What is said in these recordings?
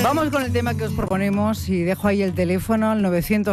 Vamos con el tema que os proponemos y dejo ahí el teléfono, al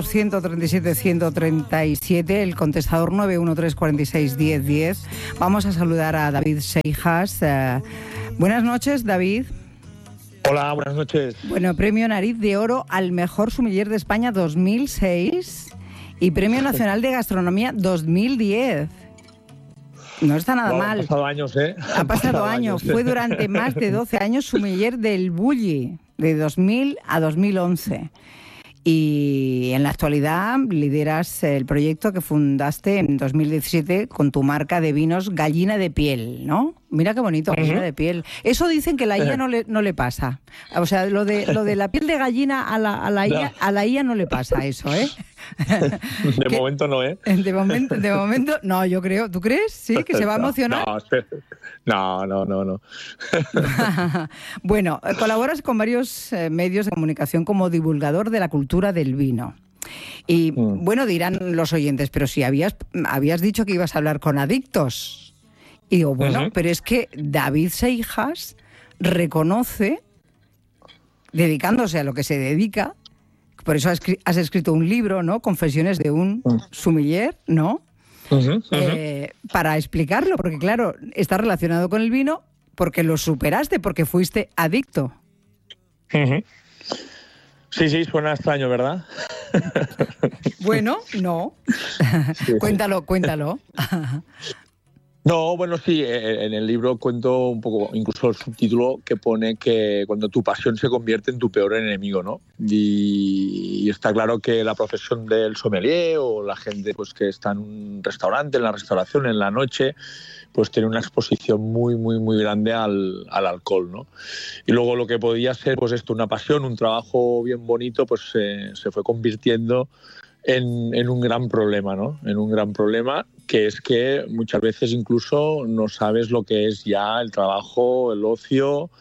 900-137-137, el contestador 913-46-1010. Vamos a saludar a David Seijas. Buenas noches, David. Hola, buenas noches. Bueno, Premio Nariz de Oro al Mejor Sommelier de España 2006 y Premio Nacional de Gastronomía 2010. No está nada mal. Han pasado años, ¿eh? Ha pasado años. Fue durante más de 12 años sommelier del Bulli, de 2000 a 2011. Y en la actualidad lideras el proyecto que fundaste en 2017 con tu marca de vinos Gallina de Piel, ¿no? Mira qué bonito, Gallina de Piel. Eso dicen que la IA no le pasa. O sea, lo de la piel de gallina a la IA no le pasa eso, ¿eh? De momento no, ¿eh? De momento, no, yo creo. ¿Tú crees? ¿Sí? ¿Que se va a emocionar? No. Bueno, colaboras con varios medios de comunicación como divulgador de la cultura del vino. Y, bueno, dirán los oyentes, pero si habías dicho que ibas a hablar con adictos. Y digo, bueno, pero es que David Seijas reconoce, dedicándose a lo que se dedica, por eso has escrito un libro, ¿no? Confesiones de un sommelier, ¿no? Para explicarlo, porque claro, está relacionado con el vino porque lo superaste, porque fuiste adicto. Sí, suena extraño, ¿verdad? Bueno, no. Sí. Cuéntalo. No, bueno, sí, en el libro cuento un poco, incluso el subtítulo que pone que cuando tu pasión se convierte en tu peor enemigo, ¿no? Y está claro que la profesión del sommelier o la gente pues que está en un restaurante, en la restauración, en la noche, pues tiene una exposición muy, muy, muy grande al alcohol, ¿no? Y luego lo que podía ser, pues esto, una pasión, un trabajo bien bonito, pues se fue convirtiendo en un gran problema, ¿no? En un gran problema, que es que muchas veces incluso no sabes lo que es ya el trabajo, el ocio,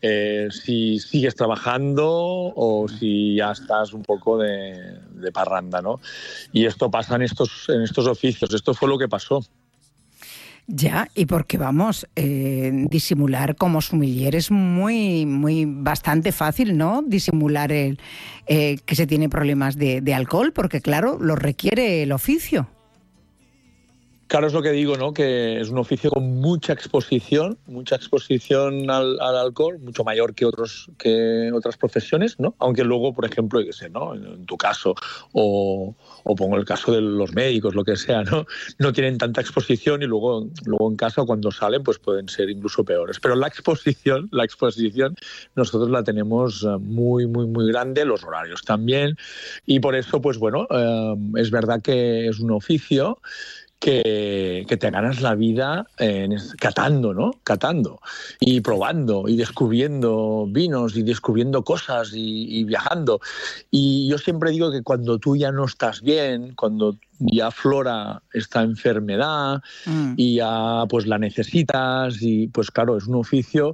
si sigues trabajando o si ya estás un poco de parranda, ¿no? Y esto pasa en estos oficios. Esto fue lo que pasó. Ya, y porque vamos, disimular como sommelier es bastante fácil, ¿no? Disimular que se tiene problemas de alcohol, porque claro, lo requiere el oficio. Claro, es lo que digo, ¿no? Que es un oficio con mucha exposición al alcohol, mucho mayor que otras profesiones, ¿no? Aunque luego, por ejemplo, yo qué sé, ¿no? En tu caso, o pongo el caso de los médicos, lo que sea, ¿no? No tienen tanta exposición y luego en casa cuando salen, pues pueden ser incluso peores. Pero la exposición, nosotros la tenemos muy, muy, muy grande, los horarios también, y por eso, pues bueno, es verdad que es un oficio que te ganas la vida catando, ¿no? Catando y probando y descubriendo vinos y descubriendo cosas y viajando. Y yo siempre digo que cuando tú ya no estás bien, cuando ya aflora esta enfermedad y ya pues la necesitas y pues claro, es un oficio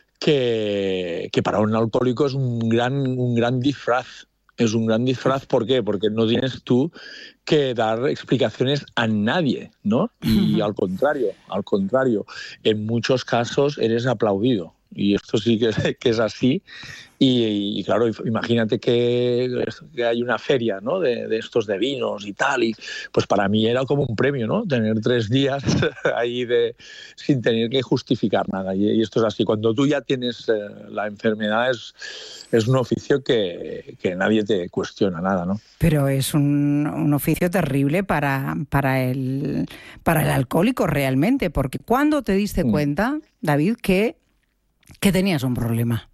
que para un alcohólico es un gran disfraz. Es un gran disfraz, ¿por qué? Porque no tienes tú que dar explicaciones a nadie, ¿no? Y al contrario, en muchos casos eres aplaudido. Y esto sí que es así. Y claro, imagínate que hay una feria, ¿no? de estos de vinos y tal, y pues para mí era como un premio, ¿no? Tener 3 días ahí sin tener que justificar nada. Y esto es así. Cuando tú ya tienes la enfermedad es un oficio que nadie te cuestiona nada, ¿no? Pero es un oficio terrible para el alcohólico realmente, porque ¿cuándo te diste cuenta, David, que tenías un problema?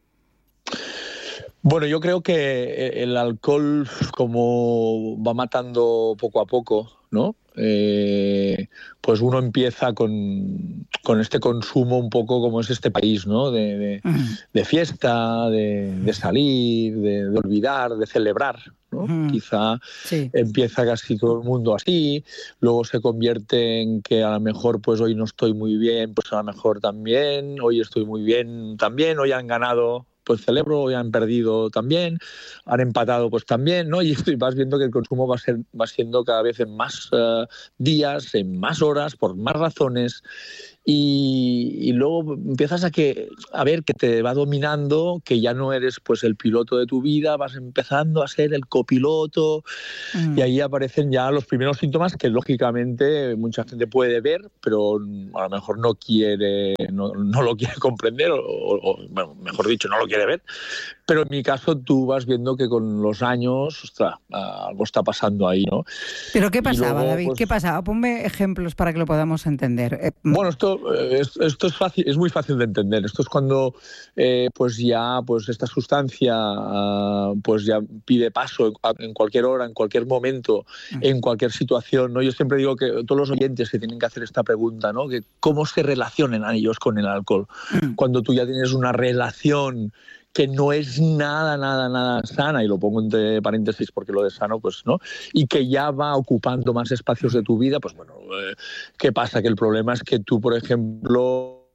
Bueno, yo creo que el alcohol, como va matando poco a poco, ¿no? Pues uno empieza con este consumo un poco como es este país, ¿no? De fiesta, de salir, de olvidar, de celebrar, ¿no? Quizá sí. Empieza casi todo el mundo así, luego se convierte en que a lo mejor pues hoy no estoy muy bien, pues a lo mejor también, hoy estoy muy bien también, hoy han ganado, pues celebro, hoy han perdido también, han empatado pues también, ¿no? Y vas viendo que el consumo va siendo cada vez en más días, en más horas, por más razones, y luego empiezas a ver que te va dominando, que ya no eres pues el piloto de tu vida, vas empezando a ser el copiloto y ahí aparecen ya los primeros síntomas que lógicamente mucha gente puede ver, pero a lo mejor no lo quiere comprender bueno, mejor dicho, no lo quiere ver. Pero en mi caso tú vas viendo que con los años, ostras, algo está pasando ahí, ¿no? ¿Pero qué pasaba, luego, David? pues, ¿Qué pasaba? Ponme ejemplos para que lo podamos entender. Bueno, esto es fácil, es muy fácil de entender. Esto es cuando pues esta sustancia pues ya pide paso en cualquier hora, en cualquier momento, en cualquier situación, ¿no? Yo siempre digo que todos los oyentes se tienen que hacer esta pregunta, ¿no? Que cómo se relacionan ellos con el alcohol. Cuando tú ya tienes una relación que no es nada sana, y lo pongo entre paréntesis porque lo de sano, pues no, y que ya va ocupando más espacios de tu vida, pues bueno, ¿qué pasa? Que el problema es que tú, por ejemplo,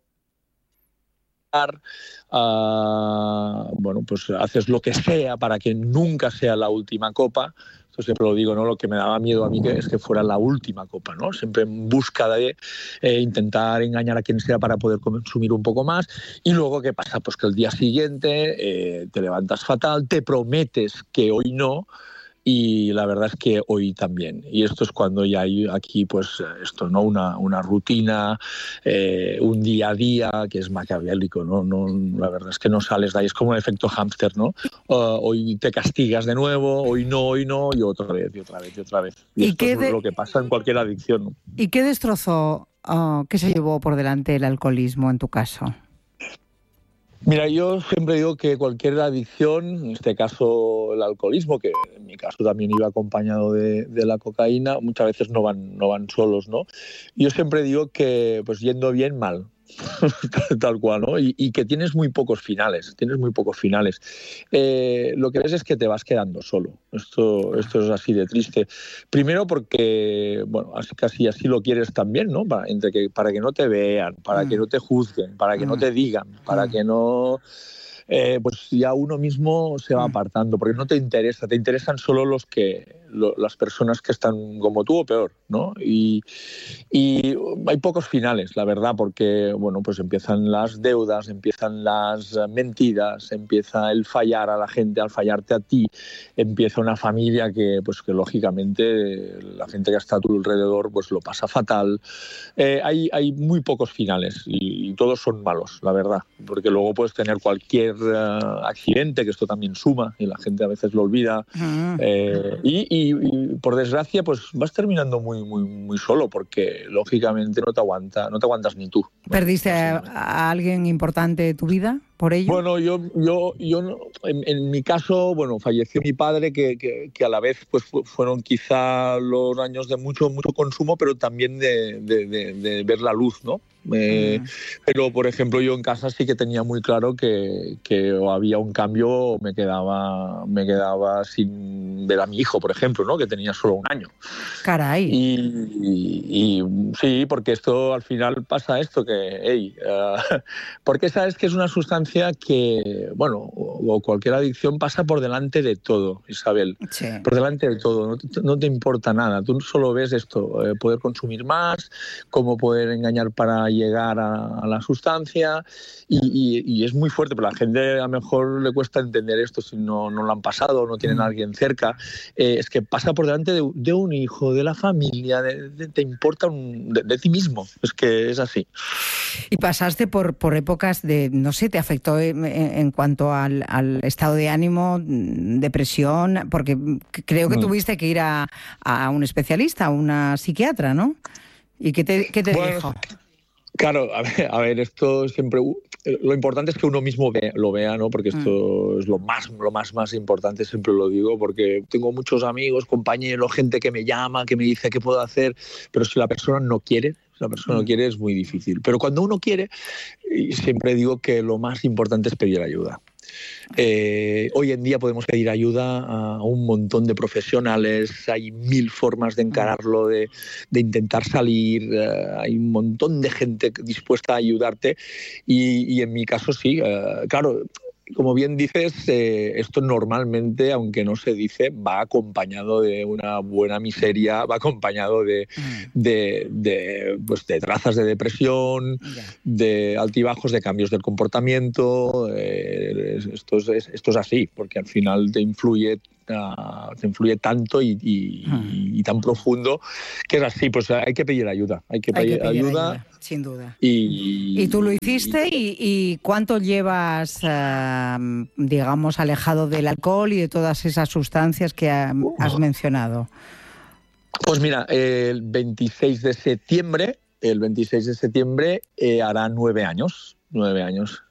bueno, pues haces lo que sea para que nunca sea la última copa. Esto siempre lo digo, ¿no? Lo que me daba miedo a mí es que fuera la última copa, ¿no? Siempre en busca de intentar engañar a quien sea para poder consumir un poco más. Y luego, ¿qué pasa? Pues que el día siguiente te levantas fatal, te prometes que hoy no, y la verdad es que hoy también. Y esto es cuando ya hay aquí, pues, esto, ¿no? Una rutina, un día a día que es maquiavélico, ¿no? La verdad es que no sales de ahí. Es como el efecto hámster, ¿no? Hoy te castigas de nuevo, hoy no, y otra vez, y otra vez, y otra vez. Y esto es lo que pasa en cualquier adicción, ¿no? ¿Y qué destrozó, qué se llevó por delante el alcoholismo en tu caso? Mira, yo siempre digo que cualquier adicción, en este caso el alcoholismo, que en mi caso también iba acompañado de la cocaína, muchas veces no van solos, ¿no? Yo siempre digo que, pues yendo bien, mal. Tal cual, ¿no? Y que tienes muy pocos finales, lo que ves es que te vas quedando solo. Esto es así de triste. Primero porque, bueno, casi así lo quieres también, ¿no? Para que no te vean, para que no te juzguen, para que no te digan, para que no... pues ya uno mismo se va apartando, porque no te interesa, te interesan solo las personas que están como tú o peor, ¿no? Y hay pocos finales, la verdad, porque bueno, pues empiezan las deudas, empiezan las mentiras, empieza el fallar a la gente, al fallarte a ti, empieza una familia que lógicamente la gente que está a tu alrededor pues lo pasa fatal. Hay muy pocos finales y todos son malos, la verdad, porque luego puedes tener cualquier accidente, que esto también suma y la gente a veces lo olvida, y por desgracia pues vas terminando muy solo, porque lógicamente no te aguantas ni tú. ¿Perdiste a alguien importante de tu vida por ello? Bueno, yo en mi caso, bueno, falleció mi padre, que a la vez pues fueron quizá los años de mucho consumo, pero también de ver la luz, ¿no? Pero, por ejemplo, yo en casa sí que tenía muy claro que o había un cambio o me quedaba sin ver a mi hijo, por ejemplo, ¿no? Que tenía solo 1 año. Caray. Y sí, porque esto al final pasa esto, que, porque sabes que es una sustancia que, bueno, o cualquier adicción pasa por delante de todo, Isabel. Sí. Por delante de todo, no te importa nada. Tú solo ves esto, poder consumir más, cómo poder engañar para llegar a la sustancia, y es muy fuerte, pero a la gente a lo mejor le cuesta entender esto si no lo han pasado, no tienen a alguien cerca. Es que pasa por delante de un hijo, de la familia, te importa de ti mismo. Es que es así. Y pasaste por épocas de, no sé, ¿te afectó en cuanto al estado de ánimo, depresión? Porque creo que tuviste que ir a un especialista, a una psiquiatra, ¿no? ¿Y qué te dijo? Claro, a ver, esto siempre... Lo importante es que uno mismo lo vea, ¿no? Porque esto es lo más importante, siempre lo digo, porque tengo muchos amigos, compañeros, gente que me llama, que me dice qué puedo hacer, pero si la persona no quiere, es muy difícil. Pero cuando uno quiere, siempre digo que lo más importante es pedir ayuda. Hoy en día podemos pedir ayuda a un montón de profesionales, hay 1000 formas de encararlo, de intentar salir, hay un montón de gente dispuesta a ayudarte y en mi caso sí, claro. como bien dices, esto normalmente, aunque no se dice, va acompañado de una buena miseria, va acompañado pues de trazas de depresión, de altibajos, de cambios del comportamiento. Esto es así, porque al final te influye tanto y tan profundo que es así. Pues hay que pedir ayuda, hay que pedir ayuda, sin duda. Y tú lo hiciste y ¿cuánto llevas, digamos, alejado del alcohol y de todas esas sustancias que has mencionado? Pues mira, el 26 de septiembre hará 9 años. 9 años.